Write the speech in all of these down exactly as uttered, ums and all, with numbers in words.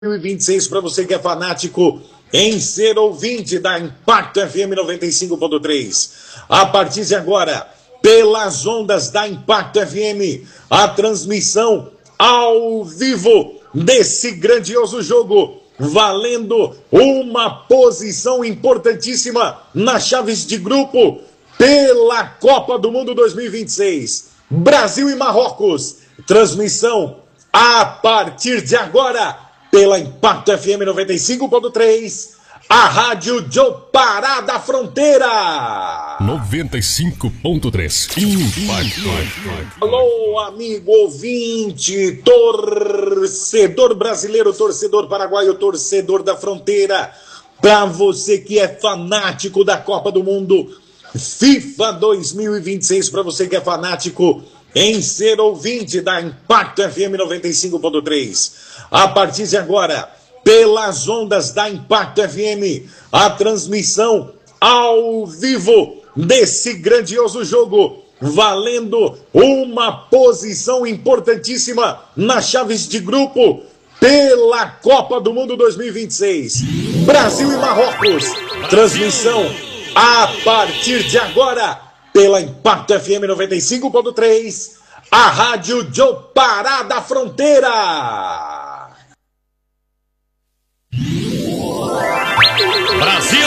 dois mil e vinte e seis para você que é fanático em ser ouvinte da Impacto F M noventa e cinco ponto três. A partir de agora, pelas ondas da Impacto F M, a transmissão ao vivo desse grandioso jogo, valendo uma posição importantíssima nas chaves de grupo pela Copa do Mundo dois mil e vinte e seis. Brasil e Marrocos, transmissão a partir de agora pela Impacto F M noventa e cinco ponto três, a rádio de Pará da Fronteira. noventa e cinco ponto três. Impacto. Alô, amigo ouvinte, torcedor brasileiro, torcedor paraguaio, torcedor da fronteira. Para você que é fanático da Copa do Mundo FIFA dois mil e vinte e seis, para você que é fanático em ser ouvinte da Impacto F M noventa e cinco ponto três. A partir de agora, pelas ondas da Impacto F M, a transmissão ao vivo desse grandioso jogo, valendo uma posição importantíssima nas chaves de grupo pela Copa do Mundo dois mil e vinte e seis. Brasil e Marrocos, transmissão a partir de agora pela Impacto F M noventa e cinco ponto três, a rádio de Pará da Fronteira. Brasil!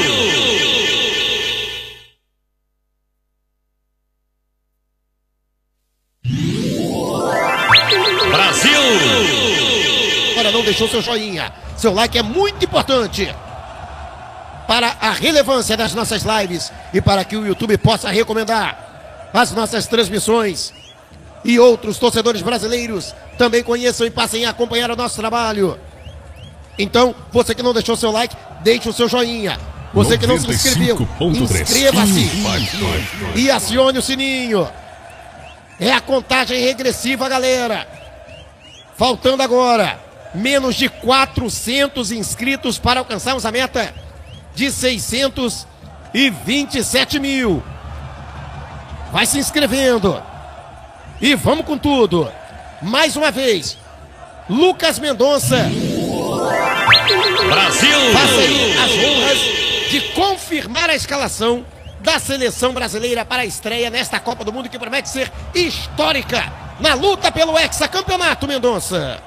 Brasil! Agora não deixou seu joinha. Seu like é muito importante para a relevância das nossas lives e para que o YouTube possa recomendar as nossas transmissões e outros torcedores brasileiros também conheçam e passem a acompanhar o nosso trabalho. Então, você que não deixou seu like, deixe o seu joinha. Você que não se inscreveu, inscreva-se e acione o sininho. É a contagem regressiva, galera. Faltando agora menos de quatrocentos inscritos para alcançarmos a meta de seiscentos e vinte e sete mil. Vai se inscrevendo. E vamos com tudo. Mais uma vez, Lucas Mendonça. Brasil! Faça aí as honras de confirmar a escalação da seleção brasileira para a estreia nesta Copa do Mundo que promete ser histórica na luta pelo hexacampeonato, Mendonça.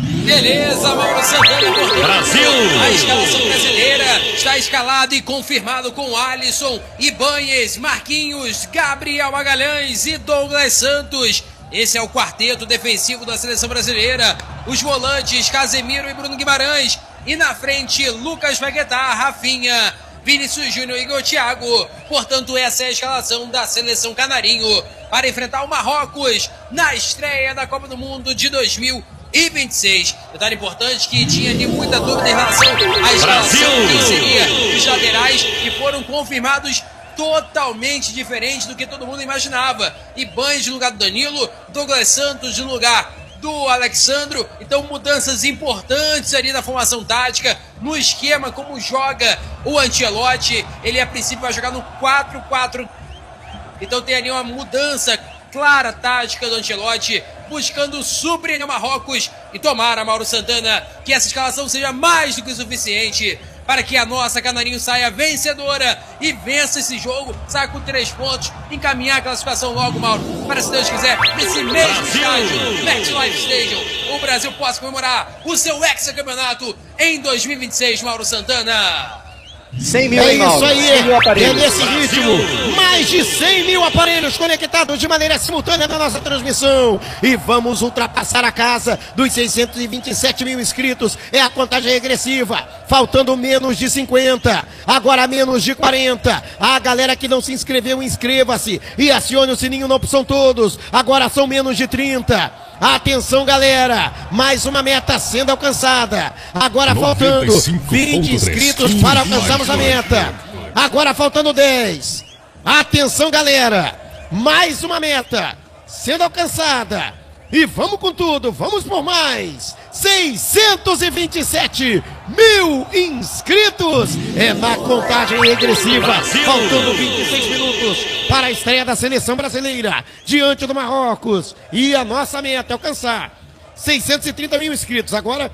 Beleza, Mauro Santana, portanto, Brasil! A escalação brasileira está escalado e confirmado com Alisson, Ibanez, Marquinhos, Gabriel Magalhães e Douglas Santos. Esse é o quarteto defensivo da seleção brasileira. Os volantes Casemiro e Bruno Guimarães. E na frente, Lucas Paquetá, Rafinha, Vinícius Júnior e Igor Thiago. Portanto, essa é a escalação da seleção canarinho para enfrentar o Marrocos na estreia da Copa do Mundo de dois mil e vinte e seis. Detalhe importante que tinha ali muita dúvida em relação à escalação, quem seria os laterais, que foram confirmados totalmente diferente do que todo mundo imaginava. Ibanez no lugar do Danilo, Douglas Santos no lugar do Alexandro. Então mudanças importantes ali na formação tática, no esquema como joga o Ancelotti. Ele a princípio vai jogar no quatro quatro. Então tem ali uma mudança clara tática do Ancelotti, buscando surpreender o Marrocos. E tomara, Mauro Santana, que essa escalação seja mais do que suficiente para que a nossa Canarinho saia vencedora e vença esse jogo, saia com três pontos, encaminhar a classificação logo, Mauro, para, se Deus quiser, nesse mesmo estádio, MetLife Stadium, o Brasil possa comemorar o seu hexacampeonato em dois mil e vinte e seis, Mauro Santana. cem mil, é isso aí, é, é nesse ritmo, mais de cem mil aparelhos conectados de maneira simultânea na nossa transmissão, e vamos ultrapassar a casa dos seiscentos e vinte e sete mil inscritos. É a contagem regressiva, faltando menos de cinquenta, agora menos de quarenta. A galera que não se inscreveu, inscreva-se e acione o sininho na opção todos. Agora são menos de trinta. Atenção, galera, mais uma meta sendo alcançada. Agora faltando vinte inscritos para alcançarmos a meta. Agora faltando dez. Atenção, galera, mais uma meta sendo alcançada. E vamos com tudo, vamos por mais seiscentos e vinte e sete mil inscritos. É na contagem regressiva, Brasil! Faltando vinte e seis minutos para a estreia da seleção brasileira diante do Marrocos. E a nossa meta é alcançar seiscentos e trinta mil inscritos. Agora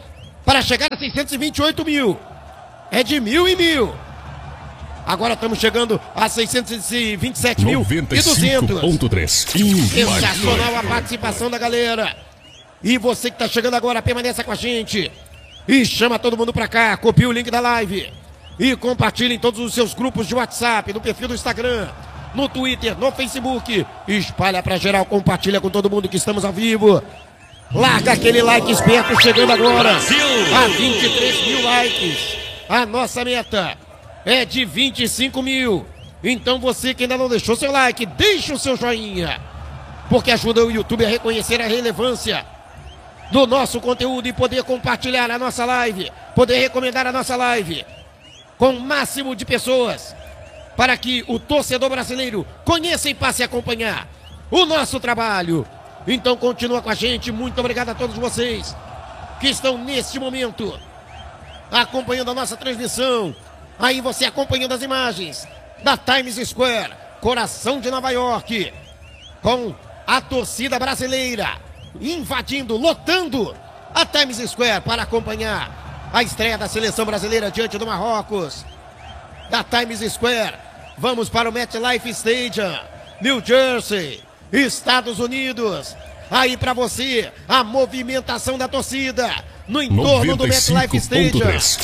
para chegar a seiscentos e vinte e oito mil. É de mil em mil. Agora estamos chegando a seiscentos e vinte e sete mil e duzentos. Sensacional a participação da galera. E você que está chegando agora, permaneça com a gente. E chama todo mundo para cá, copia o link da live. E compartilhe em todos os seus grupos de WhatsApp, no perfil do Instagram, no Twitter, no Facebook. Espalha para geral, compartilha com todo mundo que estamos ao vivo. Larga aquele like esperto chegando agora a vinte e três mil likes. A nossa meta é de vinte e cinco mil. Então você que ainda não deixou seu like, deixa o seu joinha, porque ajuda o YouTube a reconhecer a relevância do nosso conteúdo e poder compartilhar a nossa live, poder recomendar a nossa live com o máximo de pessoas, para que o torcedor brasileiro conheça e passe a acompanhar o nosso trabalho. Então continua com a gente. Muito obrigado a todos vocês que estão neste momento acompanhando a nossa transmissão. Aí você acompanhando as imagens da Times Square, coração de Nova York, com a torcida brasileira invadindo, lotando a Times Square para acompanhar a estreia da seleção brasileira diante do Marrocos. Da Times Square, vamos para o MetLife Stadium, New Jersey, Estados Unidos. Aí para você, a movimentação da torcida no entorno do MetLife Stadium.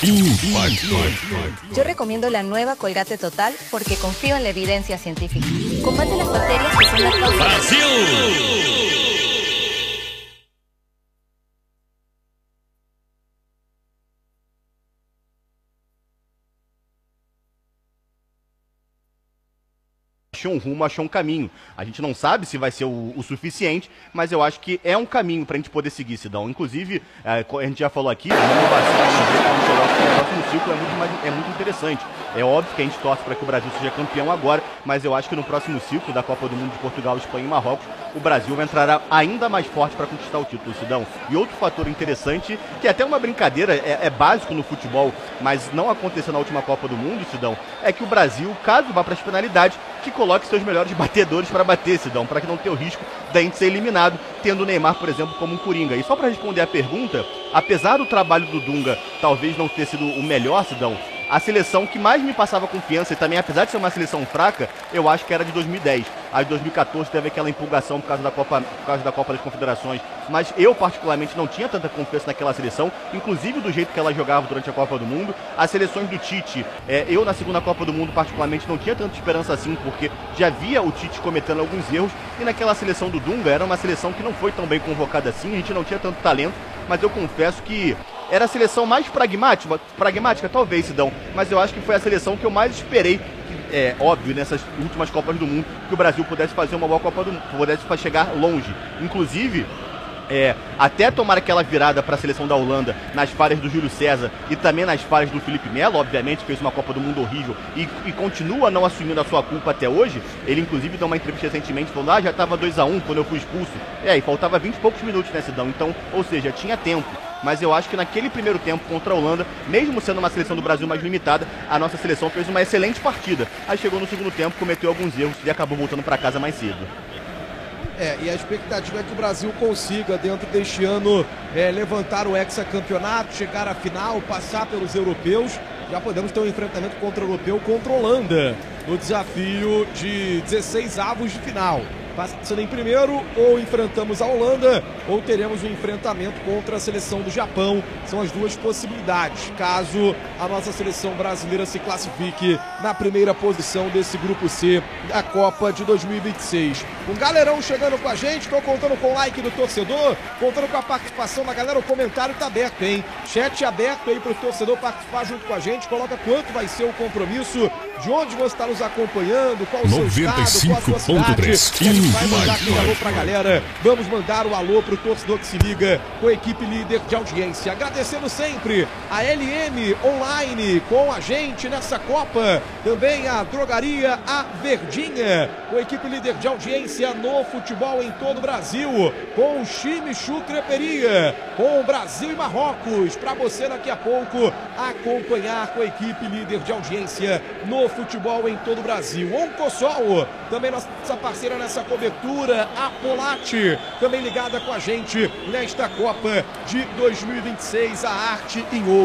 Yo recomiendo la nueva Colgate Total porque confío en la evidencia científica. Combate las bacterias que son las causas. Brasil! Achou um rumo, achou um caminho. A gente não sabe se vai ser o, o suficiente, mas eu acho que é um caminho pra gente poder seguir, Sidão. Inclusive, é, a gente já falou aqui, a renovação do próximo ciclo é muito, mais, é muito interessante. É óbvio que a gente torce para que o Brasil seja campeão agora, mas eu acho que no próximo ciclo da Copa do Mundo de Portugal, Espanha e Marrocos, o Brasil entrará ainda mais forte para conquistar o título, Sidão. E outro fator interessante, que é até uma brincadeira, é, é básico no futebol, mas não aconteceu na última Copa do Mundo, Sidão, é que o Brasil, caso vá para as penalidades, que coloque seus melhores batedores para bater, Sidão, para que não tenha o risco da gente ser eliminado, tendo o Neymar, por exemplo, como um coringa. E só para responder a pergunta, apesar do trabalho do Dunga talvez não ter sido o melhor, Sidão, a seleção que mais me passava confiança, e também apesar de ser uma seleção fraca, eu acho que era de dois mil e dez. A de dois mil e quatorze teve aquela empolgação por causa da Copa, por causa da Copa das Confederações, mas eu particularmente não tinha tanta confiança naquela seleção, inclusive do jeito que ela jogava durante a Copa do Mundo. As seleções do Tite, é, eu na segunda Copa do Mundo particularmente não tinha tanta esperança assim, porque já via o Tite cometendo alguns erros, e naquela seleção do Dunga era uma seleção que não foi tão bem convocada assim, a gente não tinha tanto talento, mas eu confesso que era a seleção mais pragmática, pragmática talvez, Sidão, mas eu acho que foi a seleção que eu mais esperei, é óbvio, nessas últimas Copas do Mundo, que o Brasil pudesse fazer uma boa Copa do Mundo, pudesse chegar longe. Inclusive, é, até tomar aquela virada para a seleção da Holanda nas falhas do Júlio César e também nas falhas do Felipe Melo, obviamente fez uma Copa do Mundo horrível e, e continua não assumindo a sua culpa até hoje. Ele inclusive deu uma entrevista recentemente falando, ah, já estava dois a um quando eu fui expulso. É, e faltava vinte e poucos minutos, né, Sidão? Então, ou seja, tinha tempo. Mas eu acho que naquele primeiro tempo contra a Holanda, mesmo sendo uma seleção do Brasil mais limitada, a nossa seleção fez uma excelente partida. Aí chegou no segundo tempo, cometeu alguns erros e acabou voltando para casa mais cedo. É, e a expectativa é que o Brasil consiga, dentro deste ano, é, levantar o hexacampeonato, chegar à final, passar pelos europeus. Já podemos ter um enfrentamento contra o europeu, contra a Holanda, no desafio de dezesseis avos de final. Passando em primeiro, ou enfrentamos a Holanda, ou teremos um enfrentamento contra a seleção do Japão. São as duas possibilidades, caso a nossa seleção brasileira se classifique na primeira posição desse grupo C da Copa de dois mil e vinte e seis. Um galerão chegando com a gente, estou contando com o like do torcedor, contando com a participação da galera, o comentário está aberto, hein? Chat aberto aí para o torcedor participar junto com a gente, coloca quanto vai ser o compromisso, de onde você está nos acompanhando, qual o seu estado, qual a sua cidade. Vai mandar aquele alô pra galera. Vamos mandar o alô pro torcedor que se liga com a equipe líder de audiência. Agradecendo sempre a L M Online com a gente nessa Copa. Também a Drogaria A Verdinha, com a equipe líder de audiência no futebol em todo o Brasil. Com o Chimichu Creperia, com o Brasil e Marrocos. Para você daqui a pouco acompanhar com a equipe líder de audiência no futebol em todo o Brasil. Oncosol, também nossa parceira nessa Copa cobertura, a Polatti, também ligada com a gente nesta Copa de dois mil e vinte e seis, a arte em ouro.